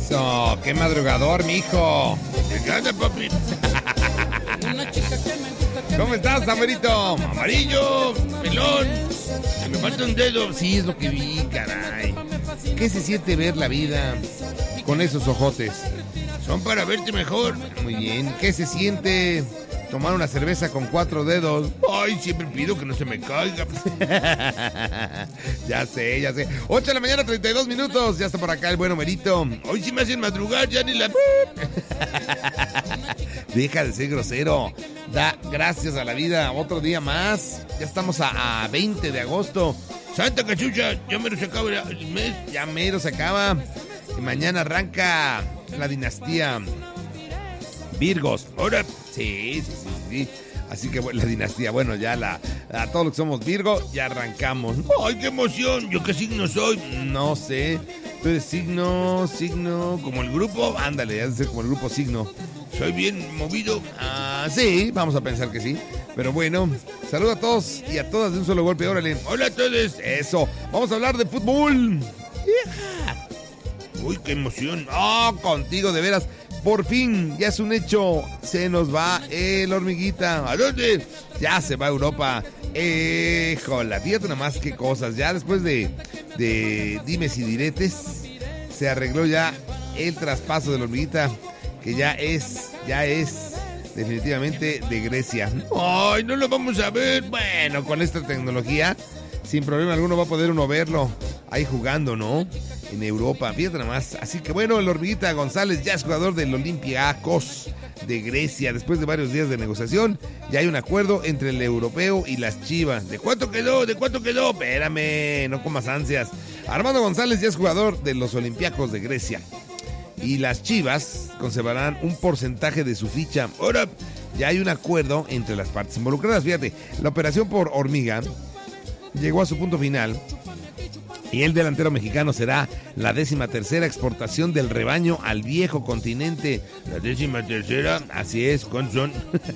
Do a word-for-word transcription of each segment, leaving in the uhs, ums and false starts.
Eso, qué madrugador, mijo. ¿Qué onda, papi? ¿Cómo estás, Samuelito? Amarillo, pelón. Me falta un dedo. Sí, es lo que vi, caray. ¿Qué se siente ver la vida con esos ojotes? Son para verte mejor. Muy bien. ¿Qué se siente tomar una cerveza con cuatro dedos? Ay, siempre pido que no se me caiga. Ya sé, ya sé. ocho de la mañana, treinta y dos minutos. Ya está por acá el buen Homerito. Hoy sí me hacen madrugar, ya ni la... Deja de ser grosero. Da gracias a la vida. Otro día más. Ya estamos a, a veinte de agosto. Santa cachucha, ya mero se acaba el mes. Ya mero se acaba. Y mañana arranca la dinastía Virgos. Ahora, sí, sí, sí, sí. Así que bueno, la dinastía, bueno, ya la, a todos los que somos Virgo, ya arrancamos. ¡Ay, qué emoción! ¿Yo qué signo soy? No sé. Tú eres signo, signo, como el grupo. Ándale, ya sé, como el grupo signo. ¿Soy bien movido? Ah, sí, vamos a pensar que sí. Pero bueno, saludo a todos y a todas de un solo golpe. Órale. Hola a todos. Eso, vamos a hablar de fútbol. Yeah. Uy, qué emoción. Oh, contigo, de veras. Por fin, ya es un hecho. Se nos va el Hormiguita. ¿A dónde? Ya se va a Europa. Híjola, fíjate nomás qué cosas. Ya después de, de dimes y diretes, se arregló ya el traspaso del Hormiguita, que ya es, ya es definitivamente de Grecia. Ay, no lo vamos a ver. Bueno, con esta tecnología, sin problema alguno va a poder uno verlo ahí jugando, ¿no? En Europa, fíjate nomás. Así que bueno, el Hormiguita González ya es jugador del Olympiacos de Grecia. Después de varios días de negociación, ya hay un acuerdo entre el europeo y las Chivas. ¿De cuánto quedó? ¿De cuánto quedó? Espérame, no comas ansias. Armando González ya es jugador de los Olympiacos de Grecia. Y las Chivas conservarán un porcentaje de su ficha. Ahora, ya hay un acuerdo entre las partes involucradas. Fíjate, la operación por Hormiga llegó a su punto final. Y el delantero mexicano será la décima tercera exportación del rebaño al viejo continente. La décima tercera, así es, ¿cuántos son?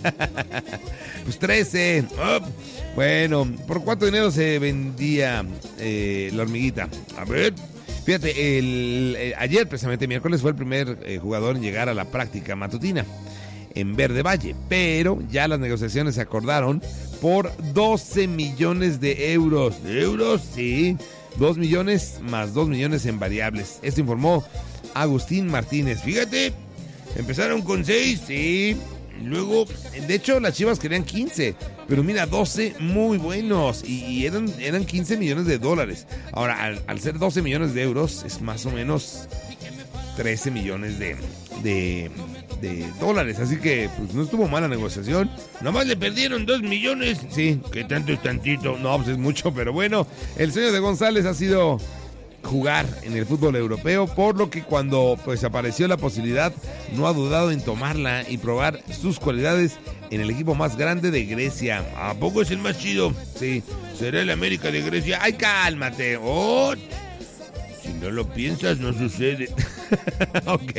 Pues trece. Oh. Bueno, ¿por cuánto dinero se vendía eh, la Hormiguita? A ver. Fíjate, el, el, ayer precisamente miércoles fue el primer eh, jugador en llegar a la práctica matutina en Verde Valle, pero ya las negociaciones se acordaron por doce millones de euros. ¿De euros? Sí. Dos millones más dos millones en variables. Esto informó Agustín Martínez. Fíjate, empezaron con seis, sí. Luego, de hecho, las Chivas querían quince. Pero mira, doce muy buenos. Y, y eran, eran quince millones de dólares. Ahora, al, al ser doce millones de euros, es más o menos trece millones de, de, de dólares. Así que, pues, no estuvo mala negociación. Nomás le perdieron dos millones. Sí. ¿Qué tanto es tantito? No, pues es mucho, pero bueno. El sueño de González ha sido jugar en el fútbol europeo, por lo que cuando pues apareció la posibilidad, no ha dudado en tomarla y probar sus cualidades en el equipo más grande de Grecia. ¿A poco es el más chido? Sí. ¿Será el América de Grecia? ¡Ay, cálmate! ¡Oh! Si no lo piensas, no sucede. Ok.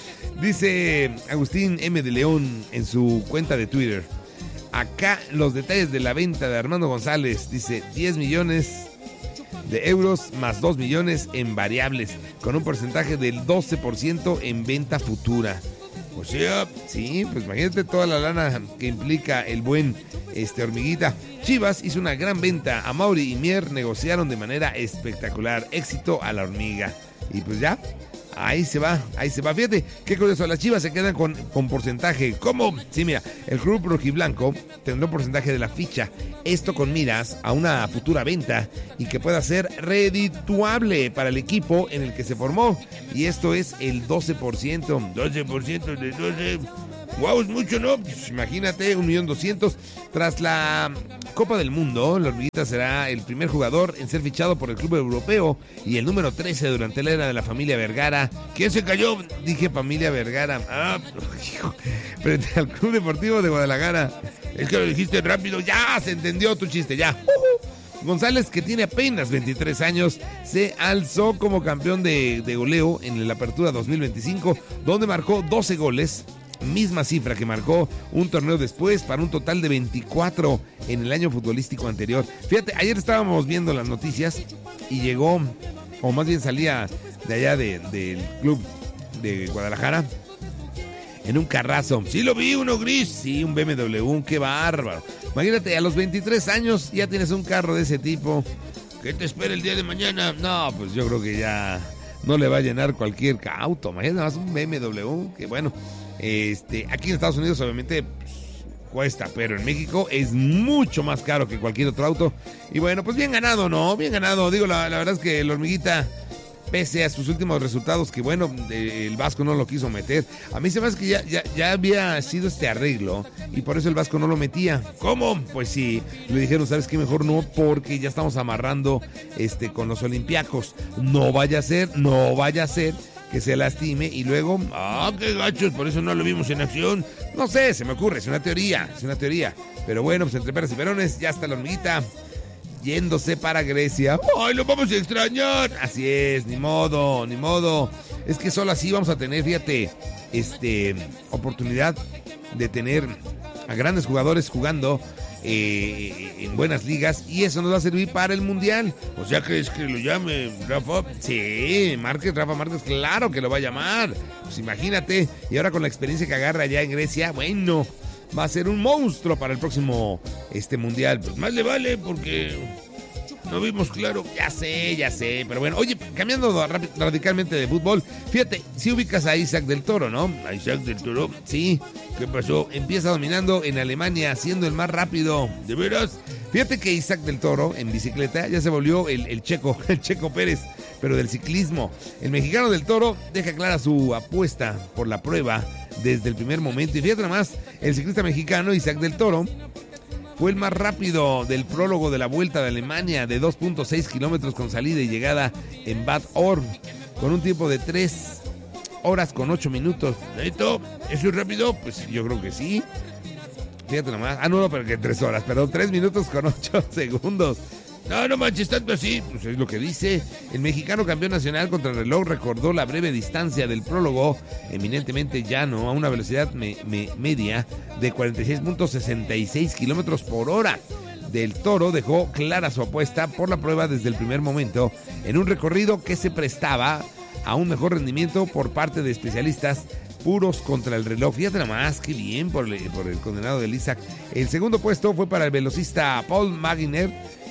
Dice Agustín M. de León en su cuenta de Twitter. Acá los detalles de la venta de Armando González. Dice diez millones de euros más dos millones en variables, con un porcentaje del doce por ciento en venta futura. O sea, sí, pues imagínate toda la lana que implica el buen este Hormiguita. Chivas hizo una gran venta. A Mauri y Mier negociaron de manera espectacular. Éxito a la Hormiga. Y pues ya, ahí se va, ahí se va. Fíjate, qué curioso, las Chivas se quedan con, con porcentaje. ¿Cómo? Sí, mira, el club rojiblanco tendrá un porcentaje de la ficha. Esto con miras a una futura venta y que pueda ser redituable para el equipo en el que se formó. Y esto es el doce por ciento. doce por ciento de doce. Wow, es mucho, ¿no? Pues imagínate, un millón doscientos. Tras la Copa del Mundo, la Hormiguita será el primer jugador en ser fichado por el club europeo y el número trece durante la era de la familia Vergara. ¿Quién se cayó? Dije familia Vergara. Ah, frente al Club Deportivo de Guadalajara. Es que lo dijiste rápido. Ya se entendió tu chiste, ya. Uh-huh. González, que tiene apenas veintitrés años, se alzó como campeón de, de goleo en la Apertura dos mil veinticinco, donde marcó doce goles, misma cifra que marcó un torneo después, para un total de veinticuatro en el año futbolístico anterior. Fíjate, ayer estábamos viendo las noticias y llegó, o más bien salía de allá de, del club de Guadalajara en un carrazo. Sí lo vi, uno gris. Sí, un B M W, qué bárbaro. Imagínate, a los veintitrés años ya tienes un carro de ese tipo. ¿Qué te espera el día de mañana? No, pues yo creo que ya no le va a llenar cualquier auto. Imagínate, nada más un B M W, que bueno, este, aquí en Estados Unidos obviamente pues, cuesta, pero en México es mucho más caro que cualquier otro auto. Y bueno, pues bien ganado, ¿no? Bien ganado. Digo, la, la verdad es que la hormiguita, pese a sus últimos resultados, que bueno, el Vasco no lo quiso meter. A mí se me hace que ya, ya, ya había sido este arreglo y por eso el Vasco no lo metía. ¿Cómo? Pues sí, le dijeron, ¿sabes qué? Mejor no, porque ya estamos amarrando este, con los Olympiacos. No vaya a ser, no vaya a ser que se lastime y luego... Ah, qué gachos, por eso no lo vimos en acción. No sé, se me ocurre, es una teoría, es una teoría. Pero bueno, pues entre peras y perones, ya está la hormiguita yéndose para Grecia. ¡Ay, lo vamos a extrañar! Así es, ni modo, ni modo. Es que solo así vamos a tener, fíjate, este, oportunidad de tener a grandes jugadores jugando eh, en buenas ligas y eso nos va a servir para el Mundial. O sea, que es que lo llame Rafa. Sí, Márquez, Rafa Márquez, claro que lo va a llamar. Pues imagínate, y ahora con la experiencia que agarra allá en Grecia, bueno, va a ser un monstruo para el próximo este Mundial. Pues más le vale porque no vimos claro. Ya sé, ya sé, pero bueno. Oye, cambiando radicalmente de fútbol, fíjate, si ubicas a Isaac del Toro, ¿no? ¿A Isaac del Toro? Sí. ¿Qué pasó? Empieza dominando en Alemania, siendo el más rápido. ¿De veras? Fíjate que Isaac del Toro, en bicicleta, ya se volvió el, el checo, el Checo Pérez, pero del ciclismo. El mexicano del Toro deja clara su apuesta por la prueba desde el primer momento. Y fíjate nada más, el ciclista mexicano Isaac del Toro fue el más rápido del prólogo de la Vuelta de Alemania de dos punto seis kilómetros con salida y llegada en Bad Orb, con un tiempo de tres horas con ocho minutos. ¿Neto? ¿Eso es rápido? Pues yo creo que sí. Fíjate nomás. Ah, no, no, pero que tres horas, perdón, tres minutos con ocho segundos. No, no manches, tanto así. Pues es lo que dice. El mexicano campeón nacional contra el reloj recordó la breve distancia del prólogo, eminentemente llano, a una velocidad me, me, media de cuarenta y seis punto sesenta y seis kilómetros por hora. Del Toro dejó clara su apuesta por la prueba desde el primer momento, en un recorrido que se prestaba a un mejor rendimiento por parte de especialistas puros contra el reloj. Fíjate nada más, qué bien por el, por el condenado del Isaac. El segundo puesto fue para el velocista Paul Maginer,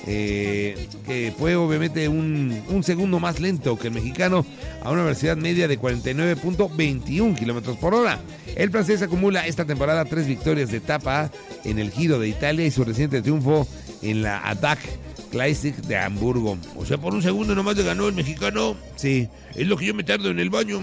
eh, que fue obviamente un, un segundo más lento que el mexicano, a una velocidad media de cuarenta y nueve punto veintiuno kilómetros por hora. El francés acumula esta temporada tres victorias de etapa en el Giro de Italia y su reciente triunfo en la A D A C Classic de Hamburgo. O sea, por un segundo nomás le ganó el mexicano. Sí. Es lo que yo me tardo en el baño.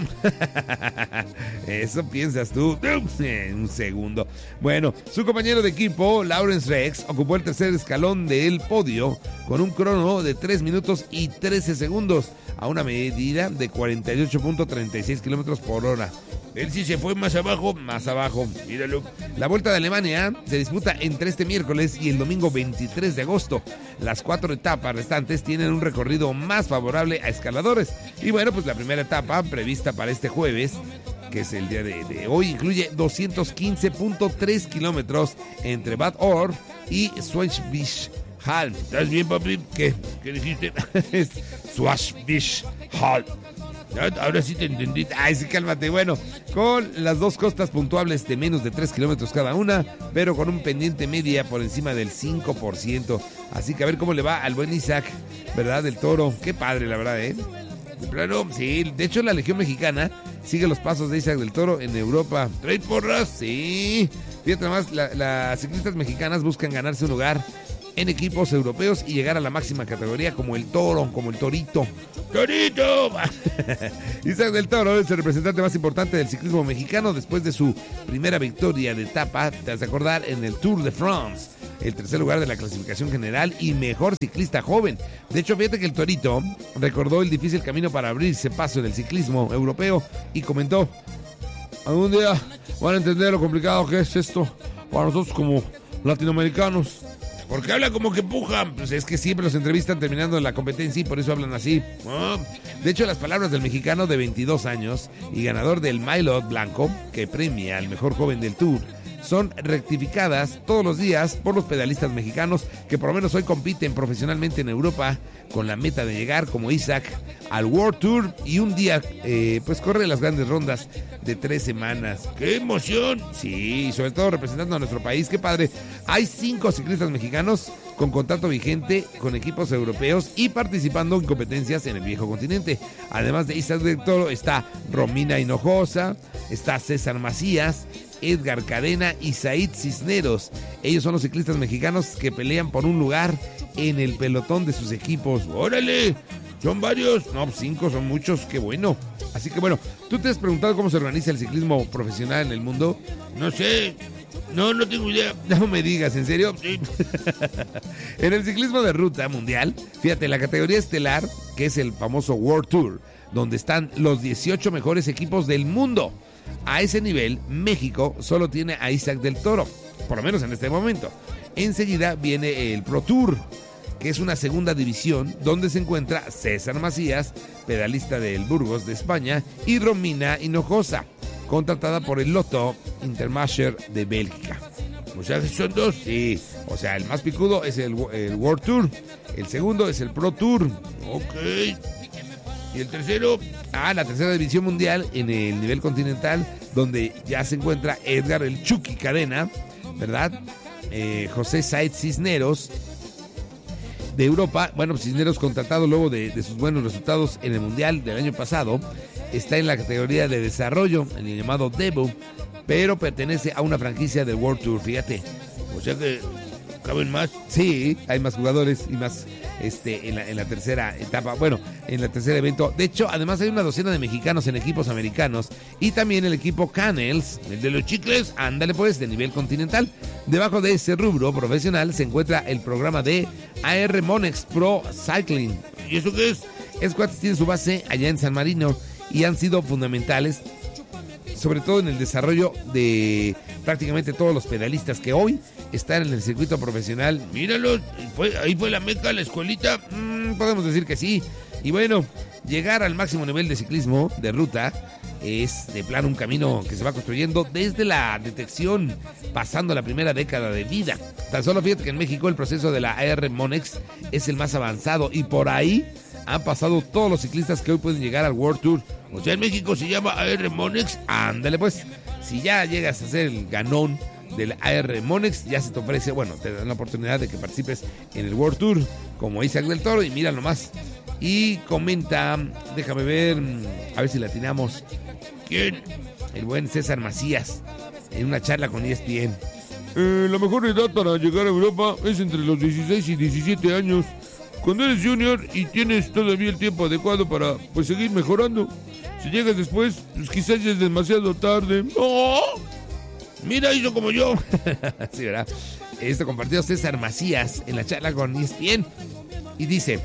Eso piensas tú. Un segundo. Bueno, su compañero de equipo, Lawrence Rex, ocupó el tercer escalón del podio con un crono de tres minutos y trece segundos a una medida de cuarenta y ocho punto treinta y seis kilómetros por hora. Él sí se fue más abajo. Más abajo. Míralo. La Vuelta de Alemania se disputa entre este miércoles y el domingo veintitrés de agosto. Las cuatro etapas restantes tienen un recorrido más favorable a escaladores. Y bueno, pues la primera etapa, prevista para este jueves, que es el día de, de hoy, incluye doscientos quince punto tres kilómetros entre Bad Orb y Schwarzbach-Hall. ¿Estás bien, papi? ¿Qué? ¿Qué dijiste? Es Schwarzbach-Hall. Ahora sí te entendí. Ay, sí, cálmate. Bueno, con las dos costas puntuables de menos de tres kilómetros cada una, pero con un pendiente media por encima del cinco por ciento. Así que a ver cómo le va al buen Isaac, ¿verdad? Del Toro. Qué padre, la verdad, ¿eh? De plano, sí. De hecho, la Legión Mexicana sigue los pasos de Isaac del Toro en Europa. ¿Trae porras? Sí. Fíjate nomás, la, las ciclistas mexicanas buscan ganarse un lugar en equipos europeos y llegar a la máxima categoría como el Toro, como el Torito. ¡Torito! Isaac del Toro es el representante más importante del ciclismo mexicano después de su primera victoria de etapa, te has de acordar, en el Tour de France, el tercer lugar de la clasificación general y mejor ciclista joven. De hecho, fíjate que el Torito recordó el difícil camino para abrirse paso en el ciclismo europeo y comentó: algún día van a entender lo complicado que es esto para nosotros como latinoamericanos. Porque habla como que pujan. Pues es que siempre los entrevistan terminando la competencia y por eso hablan así. Oh. De hecho, las palabras del mexicano de veintidós años y ganador del Maillot Blanco, que premia al mejor joven del Tour, son rectificadas todos los días por los pedalistas mexicanos que por lo menos hoy compiten profesionalmente en Europa con la meta de llegar como Isaac al World Tour y un día eh, pues corre las grandes rondas de tres semanas. ¡Qué emoción! Sí, sobre todo representando a nuestro país, qué padre. Hay cinco ciclistas mexicanos con contrato vigente con equipos europeos y participando en competencias en el viejo continente. Además de Isaac del Toro está Romina Hinojosa, está César Macías, Edgar Cadena y Said Cisneros. Ellos son los ciclistas mexicanos que pelean por un lugar en el pelotón de sus equipos. ¡Órale! ¿Son varios? No, cinco son muchos, qué bueno. Así que bueno, ¿tú te has preguntado cómo se organiza el ciclismo profesional en el mundo? No sé. No, no tengo idea. No me digas, ¿en serio? Sí. En el ciclismo de ruta mundial, fíjate, la categoría estelar, que es el famoso World Tour, donde están los dieciocho mejores equipos del mundo. A ese nivel, México solo tiene a Isaac del Toro, por lo menos en este momento. Enseguida viene el Pro Tour, que es una segunda división donde se encuentra César Macías, pedalista del Burgos de España, y Romina Hinojosa, contratada por el Lotto Intermarché de Bélgica. O sea que son dos. Sí, o sea, el más picudo es el, el World Tour, el segundo es el Pro Tour. Ok. ¿Y el tercero? Ah, la tercera división mundial en el nivel continental, donde ya se encuentra Edgar el Chucky Cadena, ¿verdad? Eh, José Said Cisneros, de Europa. Bueno, Cisneros, contratado luego de, de sus buenos resultados en el Mundial del año pasado, está en la categoría de desarrollo, en el llamado Debut, pero pertenece a una franquicia del World Tour, fíjate. O sea que caben más. Sí, hay más jugadores y más este en la, en la tercera etapa, bueno, en la tercer evento. De hecho, además hay una docena de mexicanos en equipos americanos y también el equipo Canels, el de los chicles, ándale pues, de nivel continental. Debajo de ese rubro profesional se encuentra el programa de A R Monex Pro Cycling. ¿Y eso qué es? Es cuates tiene su base allá en San Marino y han sido fundamentales, sobre todo en el desarrollo de prácticamente todos los pedalistas que hoy están en el circuito profesional. Míralo, fue, ahí fue la meca, la escuelita. Mm, podemos decir que sí. Y bueno, llegar al máximo nivel de ciclismo de ruta es de plano un camino que se va construyendo desde la detección, pasando la primera década de vida. Tan solo fíjate que en México el proceso de la A R Monex es el más avanzado y por ahí han pasado todos los ciclistas que hoy pueden llegar al World Tour. O sea, en México se llama A R Monex. Ándale pues, si ya llegas a ser el ganón del A R Monex, ya se te ofrece, bueno, te dan la oportunidad de que participes en el World Tour como Isaac del Toro y mira nomás. Y comenta, déjame ver, a ver si la atinamos. ¿Quién? El buen César Macías, en una charla con E S P N. Eh, la mejor edad para llegar a Europa es entre los dieciséis y diecisiete años. Cuando eres junior y tienes todavía el tiempo adecuado para pues seguir mejorando. Si llegas después, pues quizás ya es demasiado tarde. ¡Oh! Mira, hizo como yo. Sí, ¿verdad? Esto compartió César Macías en la charla con E S P N. Y dice: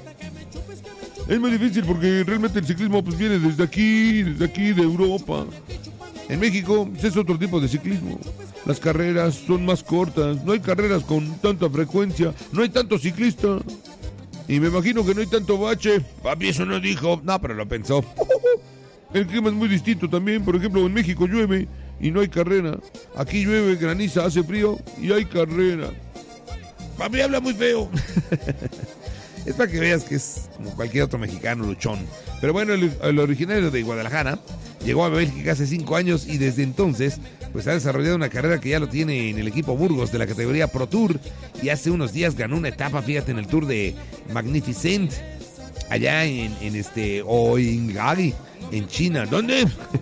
es muy difícil porque realmente el ciclismo pues viene desde aquí, desde aquí de Europa. En México pues, es otro tipo de ciclismo. Las carreras son más cortas, no hay carreras con tanta frecuencia, no hay tanto ciclista. Y me imagino que no hay tanto bache. Papi, eso no dijo. No, pero lo pensó. El clima es muy distinto también. Por ejemplo, en México llueve y no hay carrera. Aquí llueve, graniza, hace frío y hay carrera. Papi habla muy feo. Es para que veas que es como cualquier otro mexicano luchón. Pero bueno, el, el originario de Guadalajara llegó a Bélgica hace cinco años y desde entonces pues ha desarrollado una carrera que ya lo tiene en el equipo Burgos de la categoría Pro Tour y hace unos días ganó una etapa, fíjate, en el Tour de Magnificent allá en, en este Oingagi, en China. ¿Dónde?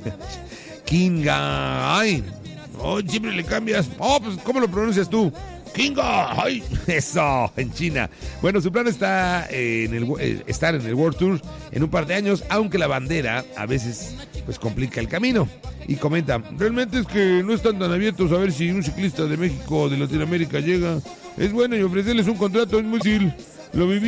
Qinghai. Oh, siempre le cambias. Oh, pues ¿cómo lo pronuncias tú? Qinghai. Eso, en China. Bueno, su plan está en el, eh, estar en el World Tour en un par de años, aunque la bandera a veces pues complica el camino. Y comenta: realmente es que no están tan abiertos a ver si un ciclista de México o de Latinoamérica llega. Es bueno y ofrecerles un contrato es muy difícil. Lo viví